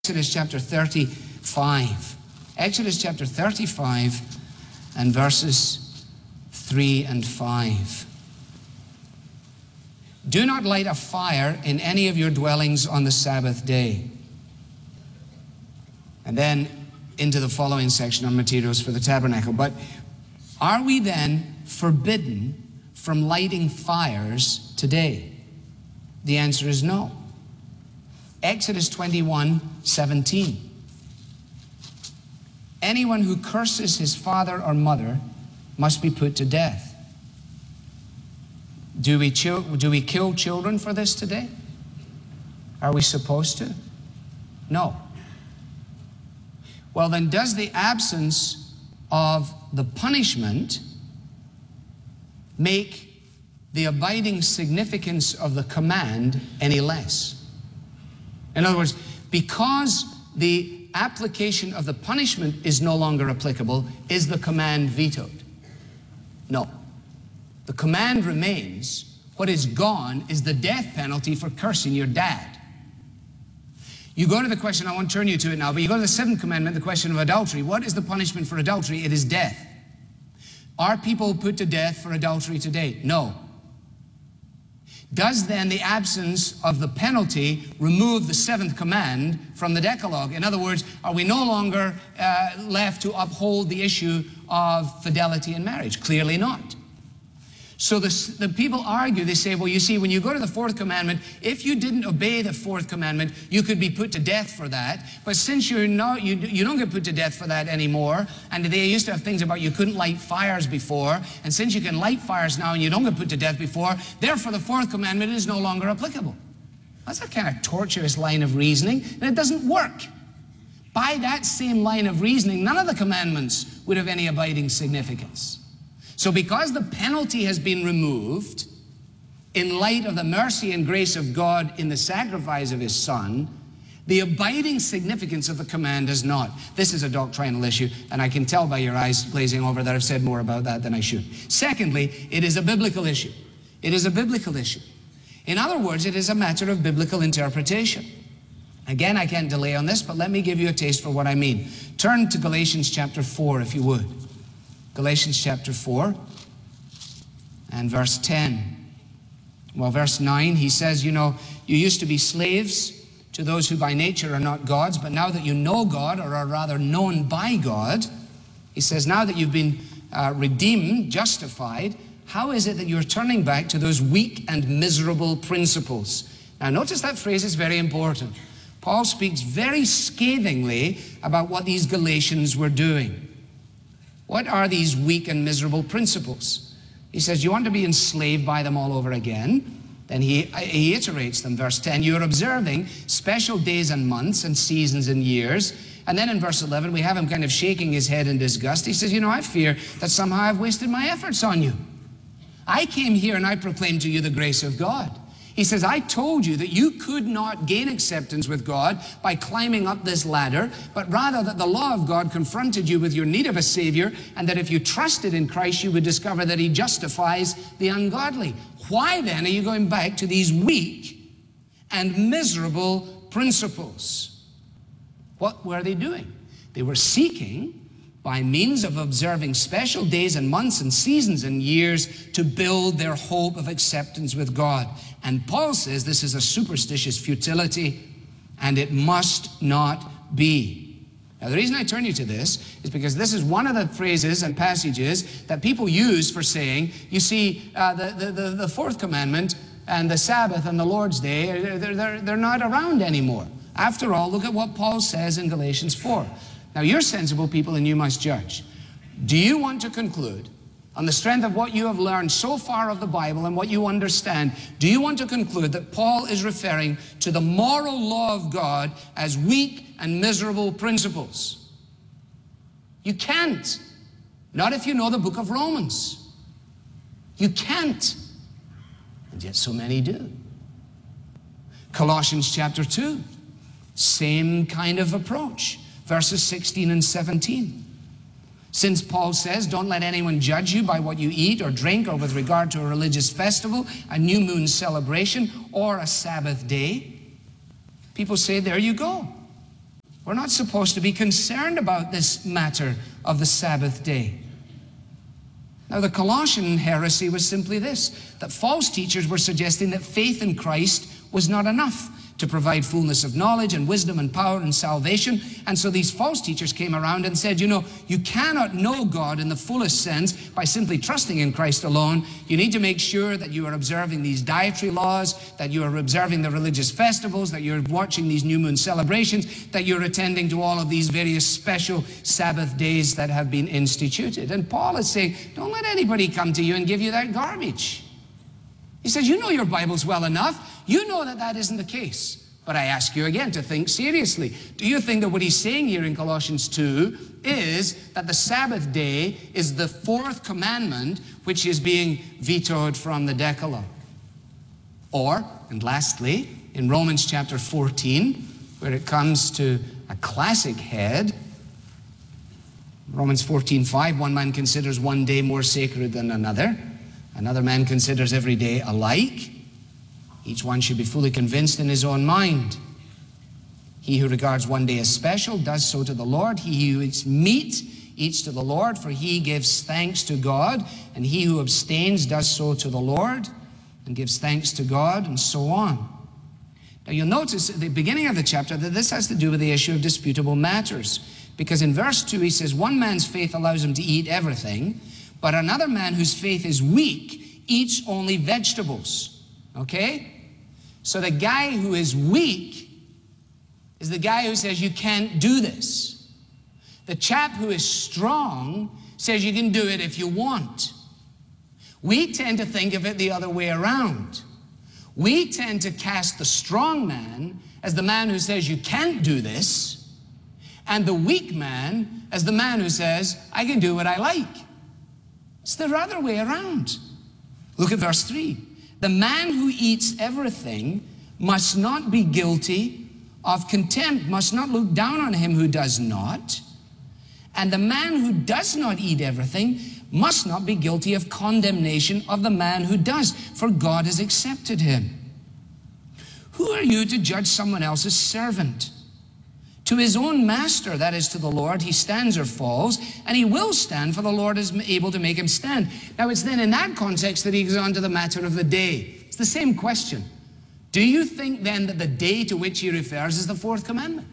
Exodus chapter 35. Exodus chapter 35 and verses 3 and 5. Do not light a fire in any of your dwellings on the Sabbath day. And then into the following section on materials for the tabernacle. But are we then forbidden from lighting fires today? The answer is no. Exodus 21:17. Anyone who curses his father or mother must be put to death. Do we kill children for this today? Are we supposed to? No. Well, then, does the absence of the punishment make the abiding significance of the command any less? In other words, because the application of the punishment is no longer applicable, is the command vetoed? No. The command remains. What is gone is the death penalty for cursing your dad. You go to the question, I won't turn you to it now, but you go to the seventh commandment, the question of adultery. What is the punishment for adultery? It is death. Are people put to death for adultery today? No. Does then the absence of the penalty remove the seventh command from the Decalogue? In other words, are we no longer left to uphold the issue of fidelity in marriage? Clearly not. So the people argue, they say, well, you see, when you go to the fourth commandment, if you didn't obey the fourth commandment, you could be put to death for that. But since you don't get put to death for that anymore, and they used to have things about you couldn't light fires before, and since you can light fires now and you don't get put to death before, therefore the fourth commandment is no longer applicable. That's a kind of tortuous line of reasoning, and it doesn't work. By that same line of reasoning, none of the commandments would have any abiding significance. So because the penalty has been removed, in light of the mercy and grace of God in the sacrifice of His Son, the abiding significance of the command is not. This is a doctrinal issue, and I can tell by your eyes glazing over that I've said more about that than I should. Secondly, it is a biblical issue. It is a biblical issue. In other words, it is a matter of biblical interpretation. Again, I can't delay on this, but let me give you a taste for what I mean. Turn to Galatians chapter 4, if you would. Galatians chapter 4 and verse 10. Well, verse 9, he says, you know, you used to be slaves to those who by nature are not God's, but now that you know God, or are rather known by God, he says, now that you've been redeemed, justified, how is it that you're turning back to those weak and miserable principles? Now, notice that phrase is very important. Paul speaks very scathingly about what these Galatians were doing. What are these weak and miserable principles? He says, you want to be enslaved by them all over again? Then he iterates them. Verse 10, you're observing special days and months and seasons and years. And then in verse 11, we have him kind of shaking his head in disgust. He says, you know, I fear that somehow I've wasted my efforts on you. I came here and I proclaimed to you the grace of God. He says, I told you that you could not gain acceptance with God by climbing up this ladder, but rather that the law of God confronted you with your need of a Savior, and that if you trusted in Christ, you would discover that He justifies the ungodly. Why then are you going back to these weak and miserable principles? What were they doing? They were seeking, by means of observing special days and months and seasons and years, to build their hope of acceptance with God. And Paul says this is a superstitious futility, and it must not be. Now, the reason I turn you to this is because this is one of the phrases and passages that people use for saying, you see, the fourth commandment and the Sabbath and the Lord's Day, they're not around anymore. After all, look at what Paul says in Galatians 4. Now, you're sensible people and you must judge. Do you want to conclude, on the strength of what you have learned so far of the Bible and what you understand, do you want to conclude that Paul is referring to the moral law of God as weak and miserable principles? You can't. Not if you know the book of Romans. You can't. And yet so many do. Colossians chapter 2, same kind of approach. Verses 16 and 17. Since Paul says, don't let anyone judge you by what you eat or drink, or with regard to a religious festival, a new moon celebration, or a Sabbath day, people say, there you go. We're not supposed to be concerned about this matter of the Sabbath day. Now, the Colossian heresy was simply this, that false teachers were suggesting that faith in Christ was not enough to provide fullness of knowledge and wisdom and power and salvation. And so these false teachers came around and said, you know, you cannot know God in the fullest sense by simply trusting in Christ alone. You need to make sure that you are observing these dietary laws, that you are observing the religious festivals, that you're watching these new moon celebrations, that you're attending to all of these various special Sabbath days that have been instituted. And Paul is saying, don't let anybody come to you and give you that garbage. He says, you know your Bibles well enough. You know that that isn't the case. But I ask you again to think seriously. Do you think that what he's saying here in Colossians 2 is that the Sabbath day is the fourth commandment which is being vetoed from the Decalogue? Or, and lastly, in Romans chapter 14, where it comes to a classic head, Romans 14:5, one man considers one day more sacred than another. Another man considers every day alike. Each one should be fully convinced in his own mind. He who regards one day as special does so to the Lord. He who eats meat eats to the Lord, for he gives thanks to God. And he who abstains does so to the Lord and gives thanks to God, and so on. Now you'll notice at the beginning of the chapter that this has to do with the issue of disputable matters. Because in verse 2 he says, one man's faith allows him to eat everything, but another man whose faith is weak eats only vegetables. Okay? So the guy who is weak is the guy who says you can't do this. The chap who is strong says you can do it if you want. We tend to think of it the other way around. We tend to cast the strong man as the man who says you can't do this, and the weak man as the man who says I can do what I like. It's the other way around. Look at verse 3. The man who eats everything must not be guilty of contempt, must not look down on him who does not. And the man who does not eat everything must not be guilty of condemnation of the man who does, for God has accepted him. Who are you to judge someone else's servant? To his own master, that is to the Lord, he stands or falls, and he will stand, for the Lord is able to make him stand. Now it's then in that context that he goes on to the matter of the day. It's the same question. Do you think then that the day to which he refers is the fourth commandment?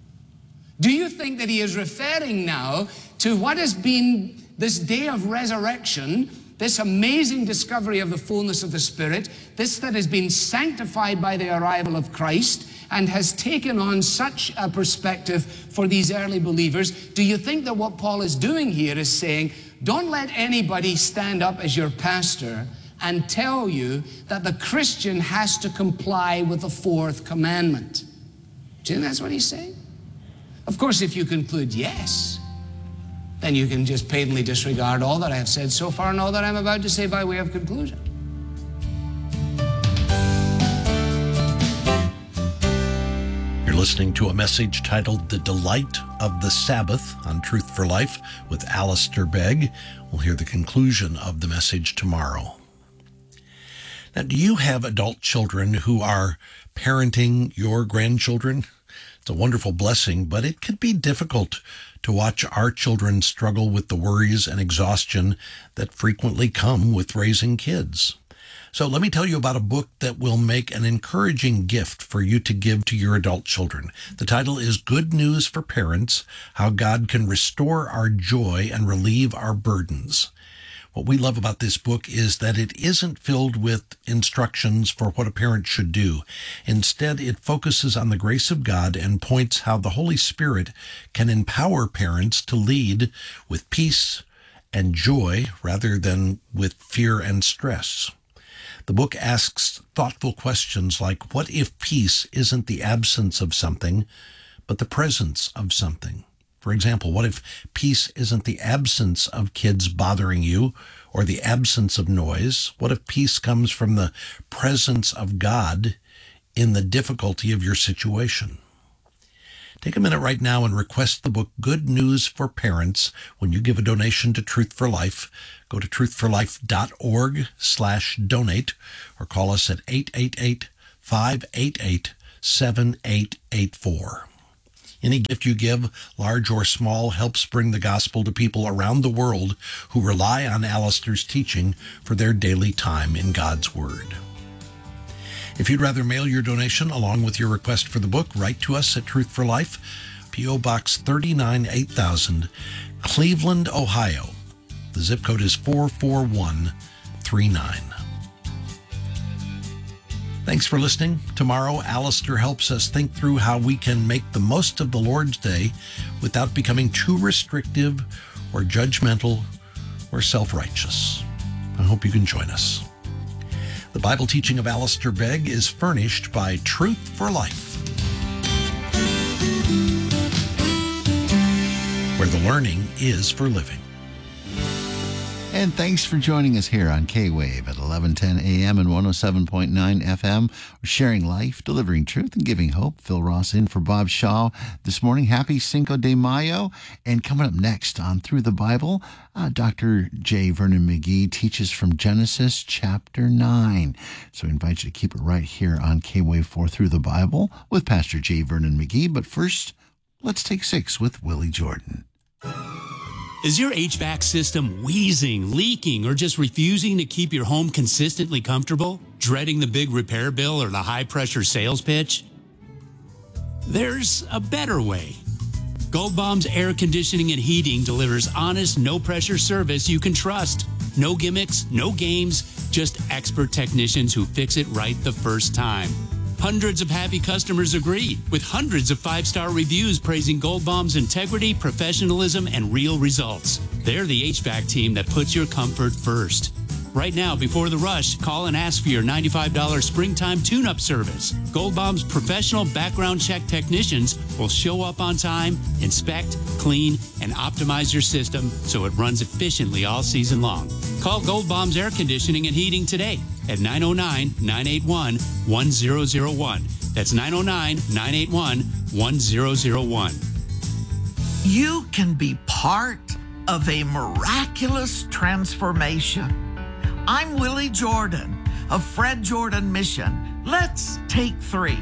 Do you think that he is referring now to what has been this day of resurrection, this amazing discovery of the fullness of the Spirit, this that has been sanctified by the arrival of Christ, and has taken on such a perspective for these early believers? Do you think that what Paul is doing here is saying, don't let anybody stand up as your pastor and tell you that the Christian has to comply with the fourth commandment? Do you think that's what he's saying? Of course, if you conclude yes, then you can just patently disregard all that I have said so far and all that I'm about to say by way of conclusion. Listening to a message titled The Delight of the Sabbath on Truth for Life with Alistair Begg. We'll hear the conclusion of the message tomorrow. Now, do you have adult children who are parenting your grandchildren? It's a wonderful blessing, but it could be difficult to watch our children struggle with the worries and exhaustion that frequently come with raising kids. So let me tell you about a book that will make an encouraging gift for you to give to your adult children. The title is Good News for Parents: How God Can Restore Our Joy and Relieve Our Burdens. What we love about this book is that it isn't filled with instructions for what a parent should do. Instead, it focuses on the grace of God and points how the Holy Spirit can empower parents to lead with peace and joy rather than with fear and stress. The book asks thoughtful questions like, what if peace isn't the absence of something, but the presence of something? For example, what if peace isn't the absence of kids bothering you or the absence of noise? What if peace comes from the presence of God in the difficulty of your situation? Take a minute right now and request the book Good News for Parents when you give a donation to Truth for Life. Go to truthforlife.org/donate or call us at 888-588-7884. Any gift you give, large or small, helps bring the gospel to people around the world who rely on Alistair's teaching for their daily time in God's Word. If you'd rather mail your donation along with your request for the book, write to us at Truth for Life, P.O. Box 39 8000, Cleveland, Ohio. The zip code is 44139. Thanks for listening. Tomorrow, Alistair helps us think through how we can make the most of the Lord's Day without becoming too restrictive or judgmental or self-righteous. I hope you can join us. The Bible teaching of Alistair Begg is furnished by Truth for Life, where the learning is for living. And thanks for joining us here on K-Wave at 1110 a.m. and 107.9 FM. We're sharing life, delivering truth, and giving hope. Phil Ross in for Bob Shaw this morning. Happy Cinco de Mayo. And coming up next on Through the Bible, Dr. J. Vernon McGee teaches from Genesis chapter 9. So we invite you to keep it right here on K-Wave for Through the Bible with Pastor J. Vernon McGee. But first, let's take 6 with Willie Jordan. Is your HVAC system wheezing, leaking, or just refusing to keep your home consistently comfortable? Dreading the big repair bill or the high-pressure sales pitch? There's a better way. Gold Bombs Air Conditioning and Heating delivers honest, no-pressure service you can trust. No gimmicks, no games, just expert technicians who fix it right the first time. Hundreds of happy customers agree, with hundreds of 5-star reviews praising Gold Bomb's integrity, professionalism, and real results. They're the HVAC team that puts your comfort first. Right now, before the rush, call and ask for your $95 springtime tune-up service. Gold Bomb's professional background check technicians will show up on time, inspect, clean, and optimize your system so it runs efficiently all season long. Call Gold Bomb's Air Conditioning and Heating today at 909-981-1001. That's 909-981-1001. You can be part of a miraculous transformation. I'm Willie Jordan of Fred Jordan Mission. Let's take 3.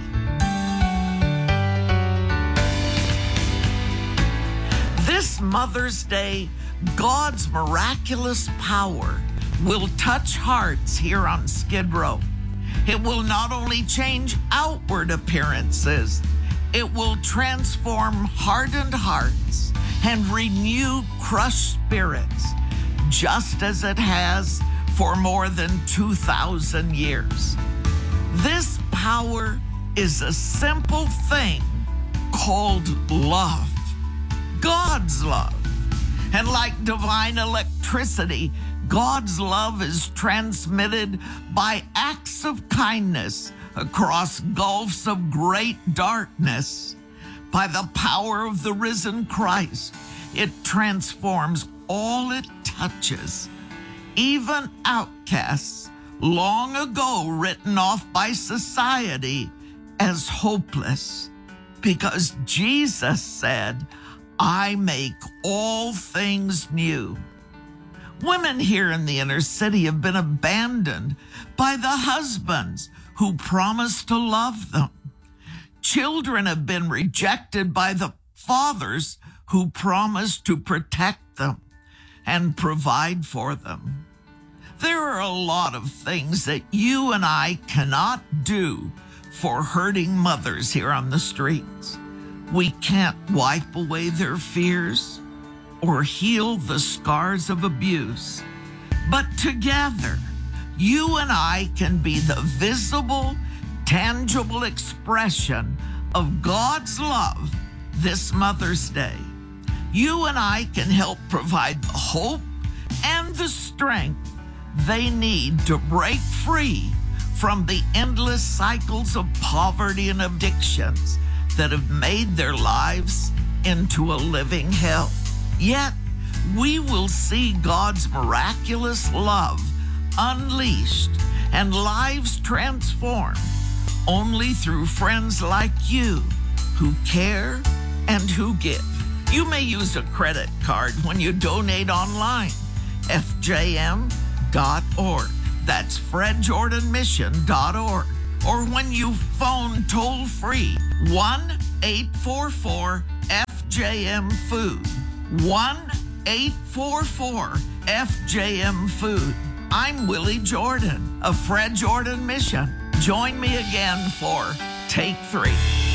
This Mother's Day, God's miraculous power will touch hearts here on Skid Row. It will not only change outward appearances, it will transform hardened hearts and renew crushed spirits, just as it has for more than 2,000 years. This power is a simple thing called love, God's love. And like divine electricity, God's love is transmitted by acts of kindness across gulfs of great darkness. By the power of the risen Christ, it transforms all it touches. Even outcasts, long ago written off by society as hopeless, because Jesus said, I make all things new. Women here in the inner city have been abandoned by the husbands who promised to love them. Children have been rejected by the fathers who promised to protect them and provide for them. There are a lot of things that you and I cannot do for hurting mothers here on the streets. We can't wipe away their fears or heal the scars of abuse. But together, you and I can be the visible, tangible expression of God's love this Mother's Day. You and I can help provide the hope and the strength they need to break free from the endless cycles of poverty and addictions that have made their lives into a living hell. Yet, we will see God's miraculous love unleashed and lives transformed only through friends like you who care and who give. You may use a credit card when you donate online, fjm.org. That's FredJordanMission.org. Or when you phone toll-free 1 1-844-FJM-FOOD. 1-844-FJM-FOOD. I'm Willie Jordan of Fred Jordan Mission. Join me again for Take 3.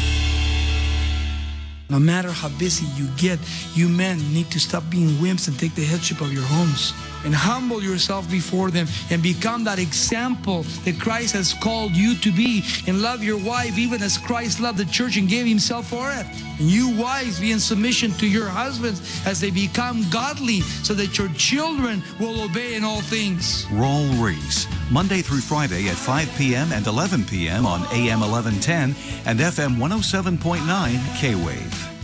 No matter how busy you get, you men need to stop being wimps and take the headship of your homes and humble yourself before them and become that example that Christ has called you to be, and love your wife even as Christ loved the church and gave himself for it. And you wives, be in submission to your husbands as they become godly, so that your children will obey in all things. Raul Ries, Monday through Friday at 5 p.m. and 11 p.m. on AM 1110 and FM 107.9 K-Wave.